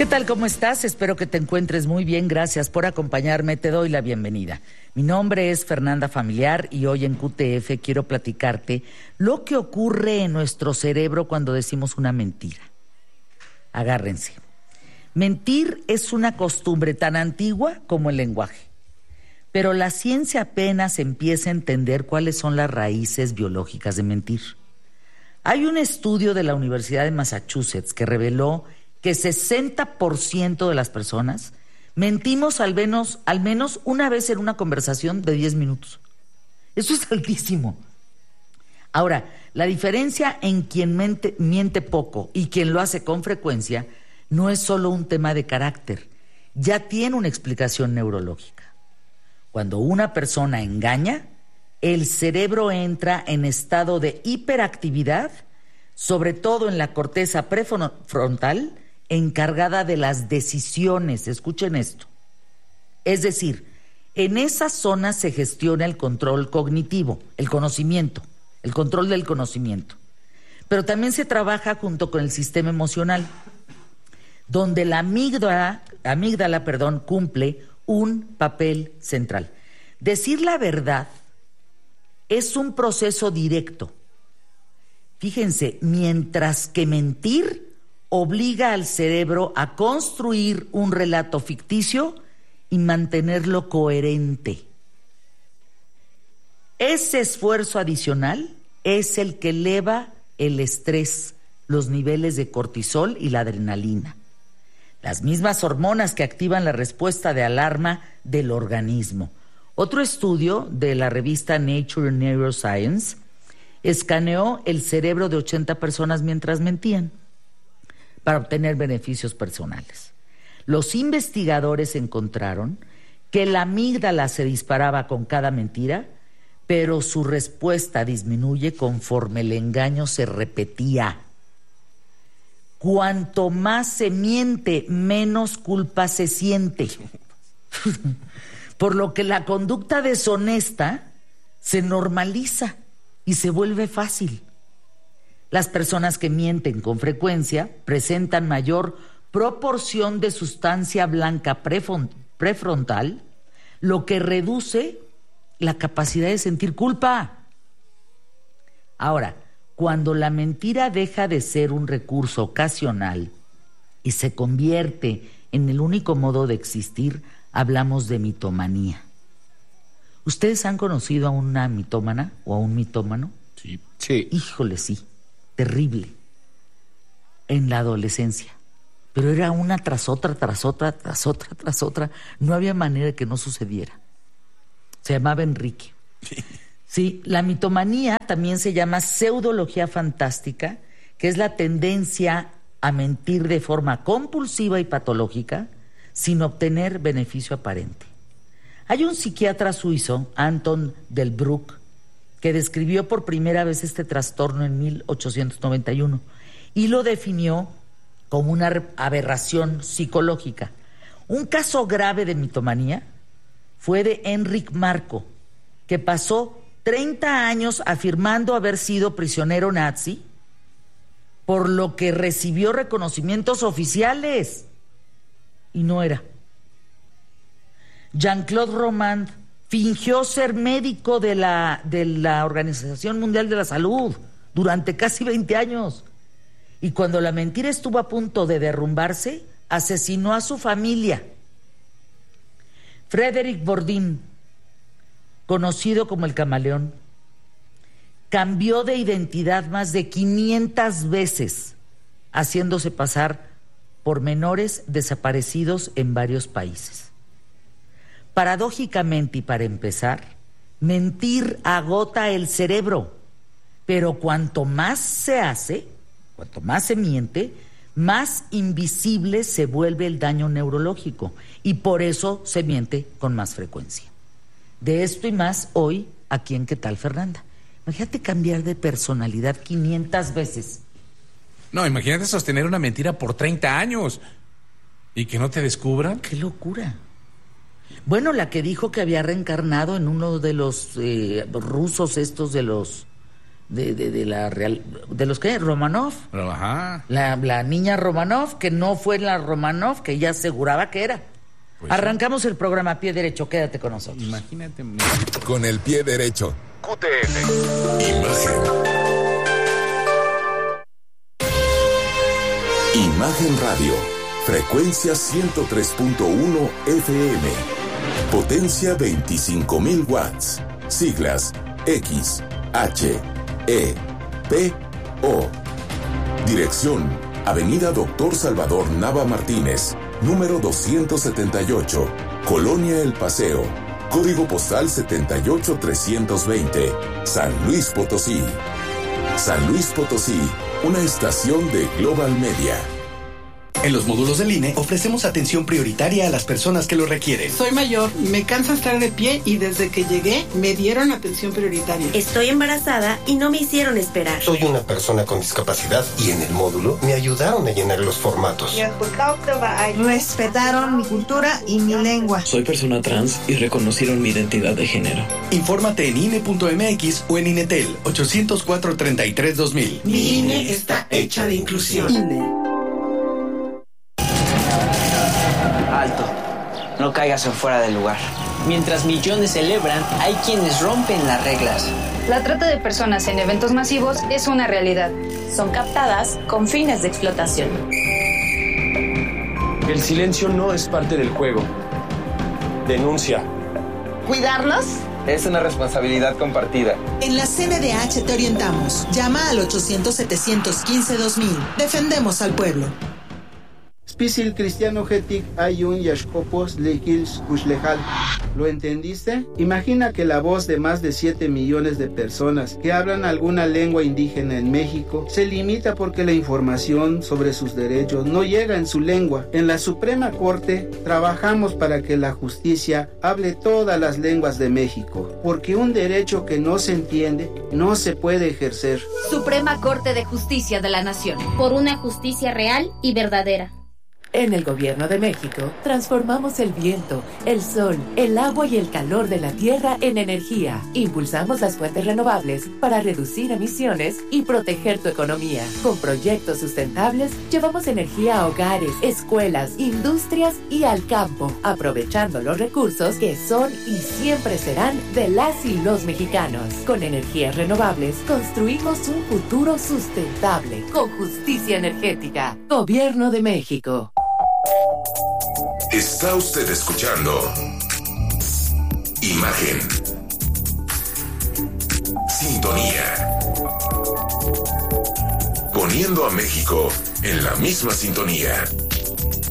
¿Qué tal? ¿Cómo estás? Espero que te encuentres muy bien. Gracias por acompañarme. Te doy la bienvenida. Mi nombre es Fernanda Familiar y hoy en QTF quiero platicarte lo que ocurre en nuestro cerebro cuando decimos una mentira. Agárrense. Mentir es una costumbre tan antigua como el lenguaje, pero la ciencia apenas empieza a entender cuáles son las raíces biológicas de mentir. Hay un estudio de la Universidad de Massachusetts que reveló que 60% de las personas mentimos al menos una vez en una conversación de 10 minutos. Eso es altísimo. Ahora, la diferencia en quien miente poco y quien lo hace con frecuencia no es solo un tema de carácter, ya tiene una explicación neurológica. Cuando una persona engaña, el cerebro entra en estado de hiperactividad, sobre todo en la corteza prefrontal, encargada de las decisiones. Escuchen esto. Es decir, en esa zona se gestiona el control cognitivo, el conocimiento, el control del conocimiento. Pero también se trabaja junto con el sistema emocional, donde la amígdala, cumple un papel central. Decir la verdad es un proceso directo. Fíjense, mientras que mentir obliga al cerebro a construir un relato ficticio y mantenerlo coherente. Ese esfuerzo adicional es el que eleva el estrés, los niveles de cortisol y la adrenalina, las mismas hormonas que activan la respuesta de alarma del organismo. Otro estudio de la revista Nature Neuroscience escaneó el cerebro de 80 personas mientras mentían para obtener beneficios personales. Los investigadores encontraron que la amígdala se disparaba con cada mentira, pero su respuesta disminuye conforme el engaño se repetía. Cuanto más se miente, menos culpa se siente. Por lo que la conducta deshonesta se normaliza y se vuelve fácil. Las personas que mienten con frecuencia presentan mayor proporción de sustancia blanca prefrontal, lo que reduce la capacidad de sentir culpa. Ahora, cuando la mentira deja de ser un recurso ocasional y se convierte en el único modo de existir, hablamos de mitomanía. ¿Ustedes han conocido a una mitómana o a un mitómano? Sí. Híjole, sí. Terrible. En la adolescencia. Pero era una tras otra. No había manera de que no sucediera. Se llamaba Enrique. Sí, la mitomanía también se llama pseudología fantástica, que es la tendencia a mentir de forma compulsiva y patológica sin obtener beneficio aparente. Hay un psiquiatra suizo, Anton Delbruck, que describió por primera vez este trastorno en 1891 y lo definió como una aberración psicológica. Un caso grave de mitomanía fue de Enric Marco, que pasó 30 años afirmando haber sido prisionero nazi, por lo que recibió reconocimientos oficiales y no era. Jean-Claude Romand fingió ser médico de la Organización Mundial de la Salud durante casi 20 años. Y cuando la mentira estuvo a punto de derrumbarse, asesinó a su familia. Frédéric Bourdin, conocido como el camaleón, cambió de identidad más de 500 veces, haciéndose pasar por menores desaparecidos en varios países. Paradójicamente, y para empezar, mentir agota el cerebro, pero cuanto más se hace, cuanto más se miente, más invisible se vuelve el daño neurológico y por eso se miente con más frecuencia. De esto y más hoy, aquí en ¿Qué tal, Fernanda? Imagínate cambiar de personalidad 500 veces. No, imagínate sostener una mentira por 30 años y que no te descubran. ¡Qué locura! Bueno, la que dijo que había reencarnado en uno de los rusos estos de los de la real, ¿de los qué? Romanov. Ajá. La niña Romanov, que no fue la Romanov que ella aseguraba que era. Pues arrancamos el programa Pie Derecho, quédate con nosotros. Imagínate. Con el pie derecho. QTF. Imagen. Imagen Radio. Frecuencia 103.1 FM. Potencia 25.000 watts. Siglas X, H, E, P, O. Dirección: Avenida Doctor Salvador Nava Martínez, número 278, Colonia El Paseo. Código postal 78320, San Luis Potosí. San Luis Potosí, una estación de Global Media. En los módulos del INE ofrecemos atención prioritaria a las personas que lo requieren. Soy mayor, me cansa estar de pie y desde que llegué me dieron atención prioritaria. Estoy embarazada y no me hicieron esperar. Soy una persona con discapacidad y en el módulo me ayudaron a llenar los formatos. Respetaron mi cultura y mi lengua. Soy persona trans y reconocieron mi identidad de género. Infórmate en INE.mx o en INETEL 804-33-2000. Mi INE está hecha de inclusión. INE. Alto, no caigas en fuera del lugar. Mientras millones celebran, hay quienes rompen las reglas. La trata de personas en eventos masivos es una realidad. Son captadas con fines de explotación. El silencio no es parte del juego. Denuncia. ¿Cuidarlos? Es una responsabilidad compartida. En la CNDH te orientamos. Llama al 800-715-2000. Defendemos al pueblo. Spisil cristiano hetik ayun yashkopos lekils kuslejal. ¿Lo entendiste? Imagina que la voz de más de 7 millones de personas que hablan alguna lengua indígena en México se limita porque la información sobre sus derechos no llega en su lengua. En la Suprema Corte trabajamos para que la justicia hable todas las lenguas de México, porque un derecho que no se entiende no se puede ejercer. Suprema Corte de Justicia de la Nación. Por una justicia real y verdadera. En el Gobierno de México, transformamos el viento, el sol, el agua y el calor de la tierra en energía. Impulsamos las fuentes renovables para reducir emisiones y proteger tu economía. Con proyectos sustentables, llevamos energía a hogares, escuelas, industrias y al campo, aprovechando los recursos que son y siempre serán de las y los mexicanos. Con energías renovables, construimos un futuro sustentable, con justicia energética. Gobierno de México. Está usted escuchando Imagen. Sintonía. Poniendo a México en la misma sintonía.